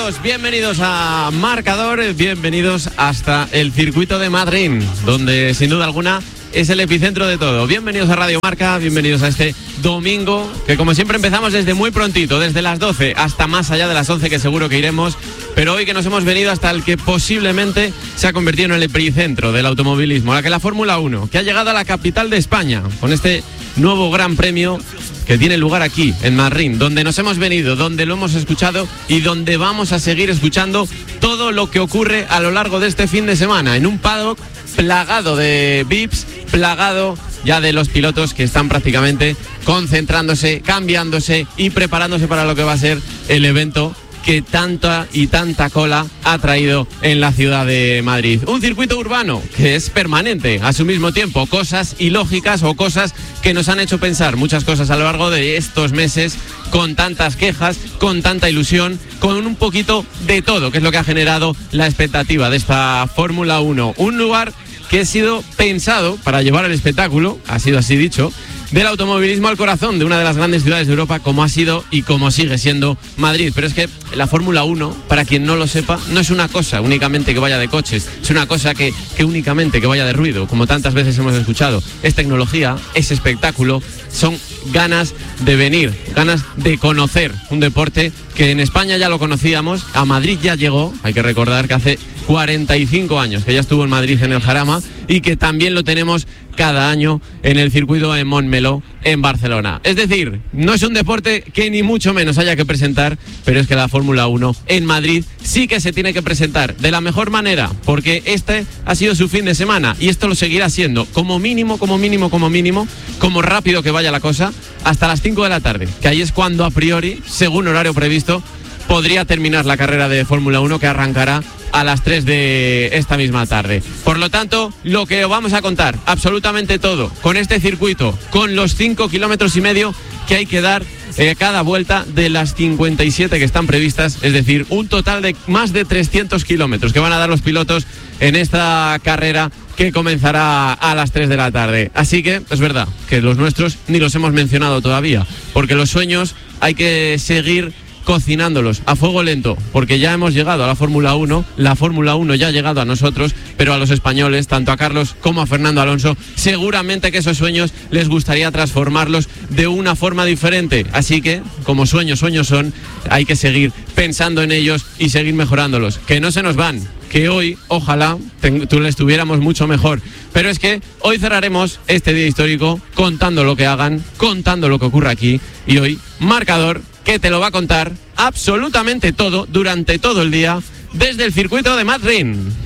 bienvenidos a Marcador, bienvenidos hasta el circuito de Madrid, donde sin duda alguna es el epicentro de todo. Bienvenidos a Radio Marca, bienvenidos a este domingo, que como siempre empezamos desde muy prontito, desde las 12 hasta más allá de las 11, que seguro que iremos, pero hoy que nos hemos venido hasta el que posiblemente se ha convertido en el epicentro del automovilismo, la Fórmula 1, que ha llegado a la capital de España, con este nuevo gran premio que tiene lugar aquí, en Madrid, donde nos hemos venido, donde lo hemos escuchado y donde vamos a seguir escuchando todo lo que ocurre a lo largo de este fin de semana, en un paddock plagado de VIPs, plagado ya de los pilotos que están prácticamente concentrándose, cambiándose y preparándose para lo que va a ser el evento que tanta y tanta cola ha traído en la ciudad de Madrid. Un circuito urbano que es permanente a su mismo tiempo, cosas ilógicas o cosas que nos han hecho pensar muchas cosas a lo largo de estos meses, con tantas quejas, con tanta ilusión, con un poquito de todo, que es lo que ha generado la expectativa de esta Fórmula 1. Un lugar que ha sido pensado para llevar el espectáculo, ha sido así dicho, del automovilismo al corazón de una de las grandes ciudades de Europa, como ha sido y como sigue siendo Madrid. Pero es que la Fórmula 1, para quien no lo sepa, no es una cosa únicamente que vaya de coches, es una cosa que únicamente que vaya de ruido, como tantas veces hemos escuchado. Es tecnología, es espectáculo, son ganas de venir, ganas de conocer un deporte que en España ya lo conocíamos, a Madrid ya llegó, hay que recordar que hace 45 años que ya estuvo en Madrid en el Jarama, y que también lo tenemos cada año en el circuito de Montmeló en Barcelona. Es decir, no es un deporte que ni mucho menos haya que presentar, pero es que la Fórmula 1 en Madrid sí que se tiene que presentar de la mejor manera, porque este ha sido su fin de semana y esto lo seguirá siendo como mínimo, como rápido que vaya la cosa, hasta las 5 de la tarde, que ahí es cuando a priori, según horario previsto, podría terminar la carrera de Fórmula 1, que arrancará a las 3 de esta misma tarde. Por lo tanto, lo que os vamos a contar, absolutamente todo, con este circuito, con los 5,5 kilómetros que hay que dar cada vuelta de las 57 que están previstas, es decir, un total de más de 300 kilómetros que van a dar los pilotos en esta carrera que comenzará a las 3 de la tarde. Así que es verdad que los nuestros ni los hemos mencionado todavía, porque los sueños hay que seguir cocinándolos a fuego lento, porque ya hemos llegado a la Fórmula 1, la Fórmula 1 ya ha llegado a nosotros, pero a los españoles, tanto a Carlos como a Fernando Alonso, seguramente que esos sueños les gustaría transformarlos de una forma diferente, así que, como sueños son, hay que seguir pensando en ellos y seguir mejorándolos, que no se nos van, que hoy, ojalá, les tuviéramos mucho mejor, pero es que hoy cerraremos este día histórico contando lo que hagan, contando lo que ocurre aquí, y hoy, Marcador, que te lo va a contar absolutamente todo durante todo el día desde el circuito de Madrid.